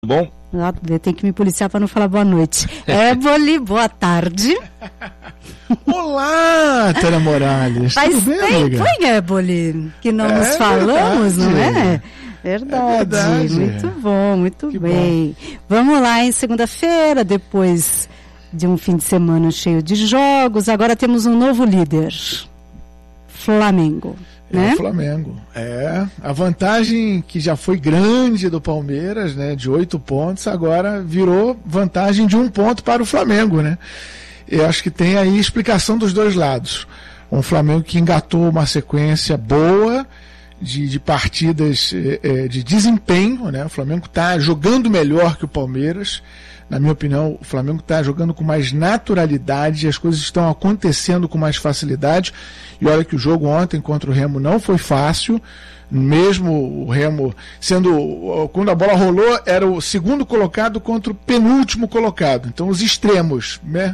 Bom? Tem que me policiar para não falar boa noite. Éboli, boa tarde. Olá, Tânia Morales. Faz tudo bem, tempo, amiga? hein, Éboli, que não nos falamos, verdade. não é? Verdade. Muito bom, muito que bem. Bom. Vamos lá, em segunda-feira, depois de um fim de semana cheio de jogos, agora temos um novo líder, Flamengo. Né? O Flamengo. A vantagem que já foi grande do Palmeiras, né, de 8 pontos, agora virou vantagem de 1 ponto para o Flamengo, né? Eu acho que tem aí explicação dos dois lados. Um Flamengo que engatou uma sequência boa de partidas de desempenho, né? O Flamengo está jogando melhor que o Palmeiras. Na minha opinião, o Flamengo está jogando com mais naturalidade, as coisas estão acontecendo com mais facilidade. E olha que o jogo ontem contra o Remo não foi fácil, mesmo o Remo sendo, quando a bola rolou, era o segundo colocado contra o penúltimo colocado. Então os extremos, né?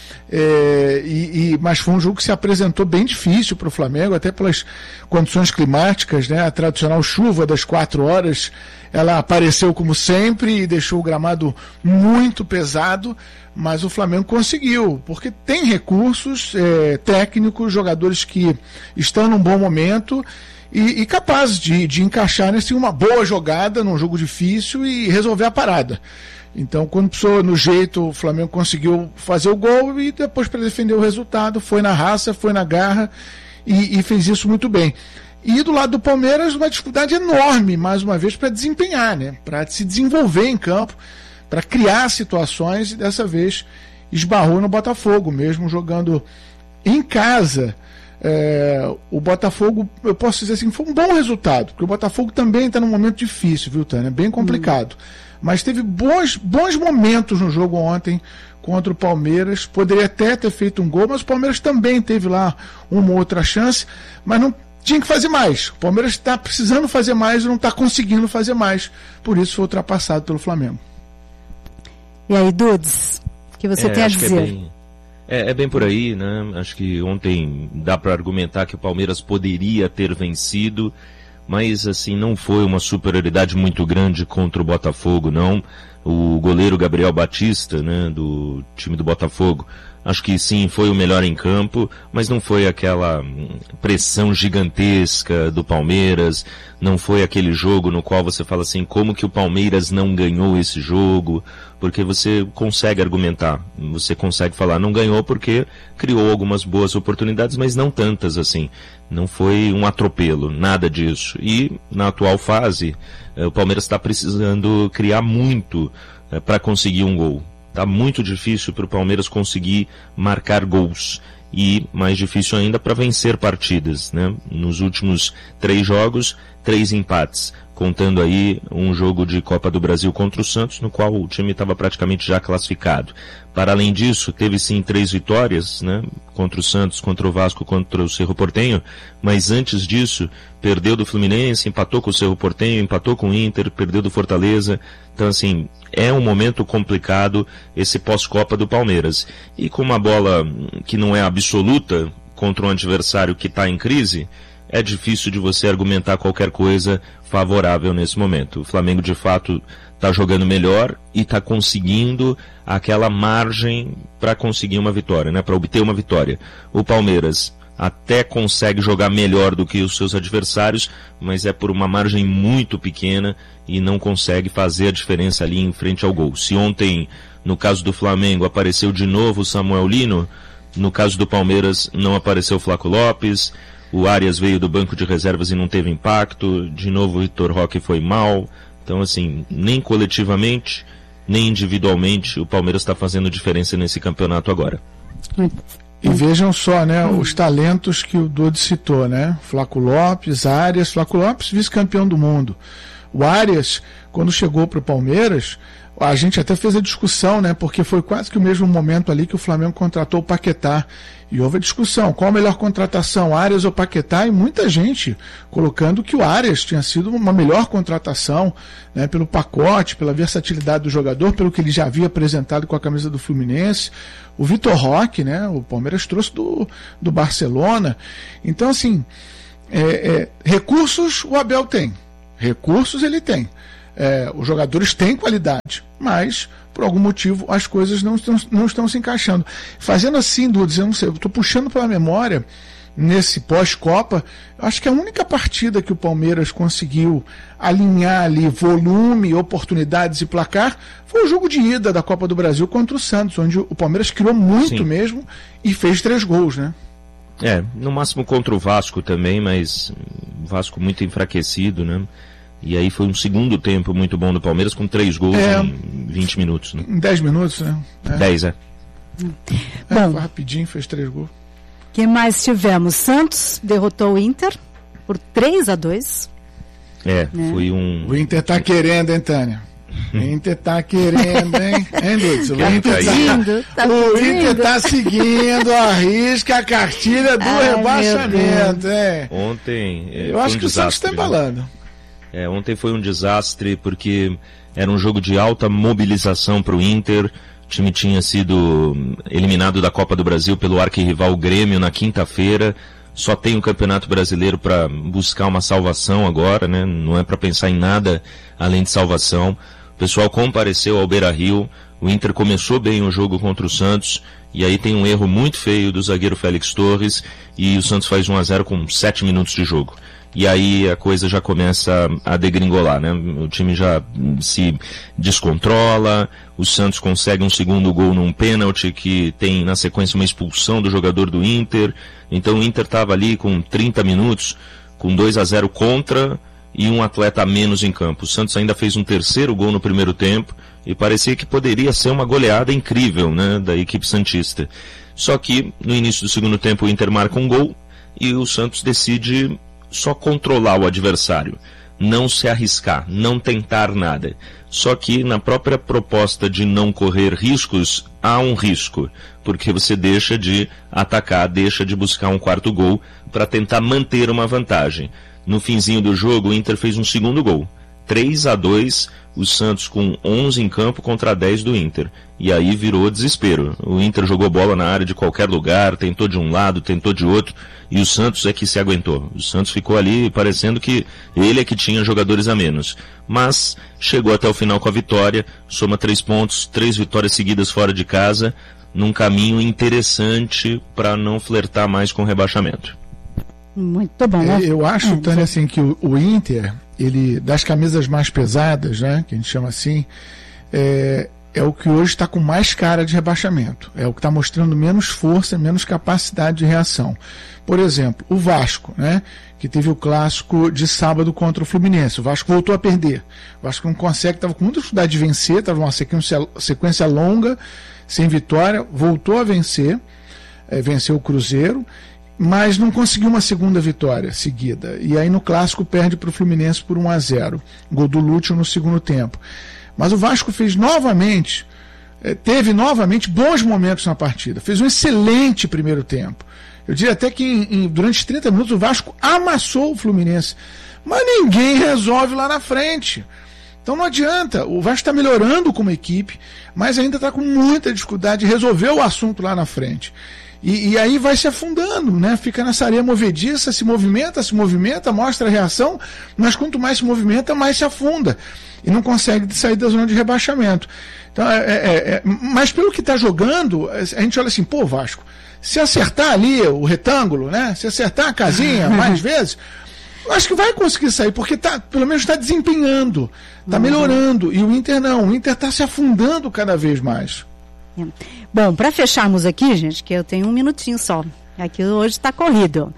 Mas foi um jogo que se apresentou bem difícil para o Flamengo, até pelas condições climáticas, né? A tradicional chuva das 4 horas, ela apareceu como sempre e deixou o gramado muito pesado, mas o Flamengo conseguiu, porque tem recursos técnicos, jogadores que estão num bom momento e capazes de encaixar uma boa jogada num jogo difícil e resolver a parada. Então, quando precisou no jeito, o Flamengo conseguiu fazer o gol e depois, para defender o resultado, foi na raça, foi na garra e fez isso muito bem. E do lado do Palmeiras, uma dificuldade enorme, mais uma vez, para desempenhar, né? Para se desenvolver em campo, para criar situações, e dessa vez esbarrou no Botafogo, mesmo jogando em casa. O Botafogo, eu posso dizer assim, foi um bom resultado, porque o Botafogo também está num momento difícil, viu, Tânia? Bem complicado. Mas teve bons momentos no jogo ontem contra o Palmeiras. Poderia até ter feito um gol, mas o Palmeiras também teve lá uma outra chance, mas não tinha que fazer mais. O Palmeiras está precisando fazer mais e não está conseguindo fazer mais. Por isso foi ultrapassado pelo Flamengo. E aí, Dudes, o que você tem a dizer? É bem por aí, né? Acho que ontem dá para argumentar que o Palmeiras poderia ter vencido, mas assim, não foi uma superioridade muito grande contra o Botafogo, não. O goleiro Gabriel Batista, né, do time do Botafogo, acho que sim, foi o melhor em campo, mas não foi aquela pressão gigantesca do Palmeiras, não foi aquele jogo no qual você fala assim, como que o Palmeiras não ganhou esse jogo, porque você consegue argumentar, você consegue falar, não ganhou porque criou algumas boas oportunidades, mas não tantas assim, não foi um atropelo, nada disso. E na atual fase, o Palmeiras está precisando criar muito para conseguir um gol. Tá muito difícil para o Palmeiras conseguir marcar gols e mais difícil ainda para vencer partidas, né? Nos últimos 3 jogos, 3 empates, contando aí um jogo de Copa do Brasil contra o Santos, no qual o time estava praticamente já classificado. Para além disso, teve sim 3 vitórias, né? Contra o Santos, contra o Vasco, contra o Cerro Porteño, mas antes disso, perdeu do Fluminense, empatou com o Cerro Porteño, empatou com o Inter, perdeu do Fortaleza. Então assim, é um momento complicado esse pós-Copa do Palmeiras. E com uma bola que não é absoluta contra um adversário que está em crise, é difícil de você argumentar qualquer coisa favorável nesse momento. O Flamengo de fato está jogando melhor e está conseguindo aquela margem para conseguir uma vitória, né? Para obter uma vitória. O Palmeiras até consegue jogar melhor do que os seus adversários, mas é por uma margem muito pequena e não consegue fazer a diferença ali em frente ao gol. Se ontem, no caso do Flamengo, apareceu de novo o Samuel Lino, no caso do Palmeiras não apareceu o Flaco Lopes, o Arias veio do banco de reservas e não teve impacto, de novo o Vitor Roque foi mal. Então assim, nem coletivamente, nem individualmente o Palmeiras está fazendo diferença nesse campeonato agora. E vejam só, né, os talentos que o Dodi citou, né? Flaco Lopes, Arias, Flaco Lopes, vice-campeão do mundo. O Arias, quando chegou para o Palmeiras, a gente até fez a discussão, né? Porque foi quase que o mesmo momento ali que o Flamengo contratou o Paquetá. E houve a discussão, qual a melhor contratação, Arias ou Paquetá? E muita gente colocando que o Arias tinha sido uma melhor contratação, né? Pelo pacote, pela versatilidade do jogador, pelo que ele já havia apresentado com a camisa do Fluminense. O Vitor Roque, né? O Palmeiras trouxe do Barcelona. Então, assim, recursos o Abel tem. Recursos ele tem. Os jogadores têm qualidade, mas por algum motivo as coisas não estão se encaixando. Fazendo assim, Dudes, eu não sei, eu estou puxando pela memória, nesse pós-Copa, acho que a única partida que o Palmeiras conseguiu alinhar ali volume, oportunidades e placar foi o jogo de ida da Copa do Brasil contra o Santos, onde o Palmeiras criou muito Sim. mesmo e fez 3 gols, né? No máximo contra o Vasco também, mas o Vasco muito enfraquecido, né? E aí foi um segundo tempo muito bom do Palmeiras com 3 gols em 20 minutos, né? Em 10 minutos, né? 10, Bom, rapidinho, fez 3 gols. O que mais tivemos? Santos derrotou o Inter por 3-2. Foi um... O Inter tá querendo, hein, Tânia? O Inter tá querendo, hein? Dudes? O Inter tá seguindo a risca a cartilha do rebaixamento, hein? Ontem... Eu acho que o Santos tá embalando. Ontem foi um desastre porque era um jogo de alta mobilização para o Inter. O time tinha sido eliminado da Copa do Brasil pelo arquirrival Grêmio na quinta-feira. Só tem o Campeonato Brasileiro para buscar uma salvação agora, né? Não é para pensar em nada além de salvação. O pessoal compareceu ao Beira-Rio. O Inter começou bem o jogo contra o Santos. E aí tem um erro muito feio do zagueiro Félix Torres. E o Santos faz 1-0 com 7 minutos de jogo. E aí a coisa já começa a degringolar, né? O time já se descontrola, o Santos consegue um segundo gol num pênalti que tem na sequência uma expulsão do jogador do Inter. Então o Inter estava ali com 30 minutos, com 2-0 contra e um atleta a menos em campo. O Santos ainda fez um terceiro gol no primeiro tempo e parecia que poderia ser uma goleada incrível, né, da equipe santista. Só que no início do segundo tempo o Inter marca um gol e o Santos decide só controlar o adversário, não se arriscar, não tentar nada. Só que na própria proposta de não correr riscos, há um risco, porque você deixa de atacar, deixa de buscar um quarto gol para tentar manter uma vantagem. No finzinho do jogo, o Inter fez um segundo gol. 3-2, o Santos com 11 em campo contra 10 do Inter. E aí virou desespero. O Inter jogou bola na área de qualquer lugar, tentou de um lado, tentou de outro, e o Santos é que se aguentou. O Santos ficou ali parecendo que ele é que tinha jogadores a menos. Mas chegou até o final com a vitória, soma 3 pontos, 3 vitórias seguidas fora de casa, num caminho interessante para não flertar mais com o rebaixamento. Muito bom, né? Eu acho, Tânia, assim, que o Inter, ele, das camisas mais pesadas, né, que a gente chama assim, é o que hoje está com mais cara de rebaixamento. É o que está mostrando menos força, menos capacidade de reação. Por exemplo, o Vasco, né, que teve o clássico de sábado contra o Fluminense. O Vasco voltou a perder. O Vasco não consegue, estava com muita dificuldade de vencer, estava uma sequência longa, sem vitória, voltou a vencer, venceu o Cruzeiro, mas não conseguiu uma segunda vitória seguida. E aí no clássico perde para o Fluminense por 1-0. Gol do Lúcio no segundo tempo. Mas o Vasco fez novamente, teve novamente bons momentos na partida. Fez um excelente primeiro tempo. Eu diria até que durante 30 minutos o Vasco amassou o Fluminense. Mas ninguém resolve lá na frente. Então não adianta. O Vasco está melhorando como equipe, mas ainda está com muita dificuldade de resolver o assunto lá na frente. E aí vai se afundando, né? Fica nessa areia movediça, se movimenta, mostra a reação, mas quanto mais se movimenta, mais se afunda. E não consegue sair da zona de rebaixamento. Então, mas pelo que está jogando, a gente olha assim, pô, Vasco, se acertar ali o retângulo, né? Se acertar a casinha mais vezes, eu acho que vai conseguir sair, porque pelo menos está desempenhando, está melhorando. E o Inter não, o Inter está se afundando cada vez mais. Bom, para fecharmos aqui, gente, que eu tenho 1 minutinho só. Aqui hoje está corrido.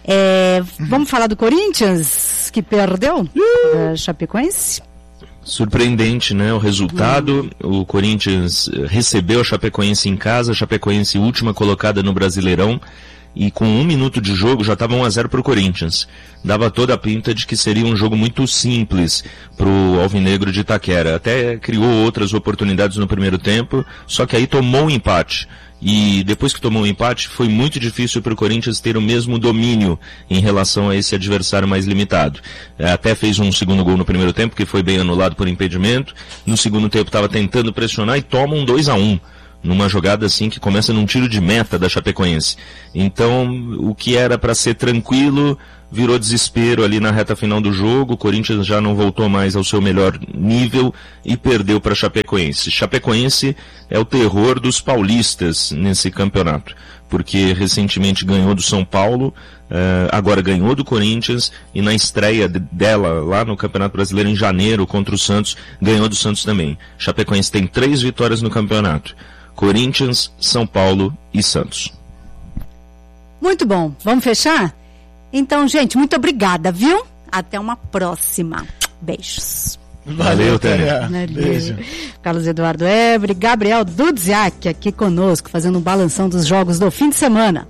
Vamos falar do Corinthians, que perdeu da Chapecoense? Surpreendente, né? O resultado. O Corinthians recebeu a Chapecoense em casa, a Chapecoense última colocada no Brasileirão, e com 1 minuto de jogo já estava 1-0 para o Corinthians. Dava toda a pinta de que seria um jogo muito simples para o Alvinegro de Itaquera. Até criou outras oportunidades no primeiro tempo, só que aí tomou um empate. E depois que tomou um empate, foi muito difícil para o Corinthians ter o mesmo domínio em relação a esse adversário mais limitado. Até fez um segundo gol no primeiro tempo, que foi bem anulado por impedimento. No segundo tempo estava tentando pressionar e toma um 2-1. numa jogada assim que começa num tiro de meta da Chapecoense. Então, o que era para ser tranquilo virou desespero ali na reta final do jogo. O Corinthians já não voltou mais ao seu melhor nível e perdeu para a Chapecoense. Chapecoense é o terror dos paulistas nesse campeonato, porque recentemente ganhou do São Paulo, agora ganhou do Corinthians, e na estreia dela lá no Campeonato Brasileiro em janeiro contra o Santos, ganhou do Santos também. Chapecoense tem 3 vitórias no campeonato: Corinthians, São Paulo e Santos. Muito bom. Vamos fechar? Então, gente, muito obrigada, viu? Até uma próxima. Beijos. Valeu, Tânia. Beijo. Carlos Eduardo Ebre, Gabriel Dudziak aqui conosco, fazendo um balanção dos jogos do fim de semana.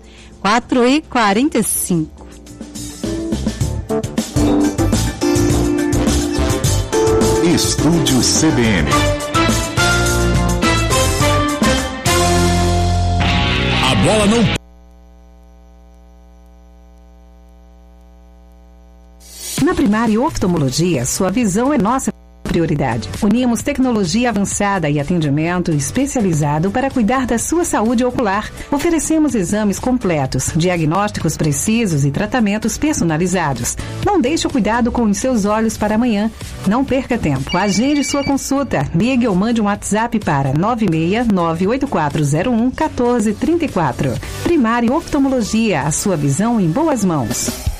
4h45. Estúdio CBN. A bola não... Na Primário Oftalmologia, sua visão é nossa prioridade. Unimos tecnologia avançada e atendimento especializado para cuidar da sua saúde ocular. Oferecemos exames completos, diagnósticos precisos e tratamentos personalizados. Não deixe o cuidado com os seus olhos para amanhã. Não perca tempo. Agende sua consulta. Ligue ou mande um WhatsApp para 96984011434. Primário Oftalmologia, a sua visão em boas mãos.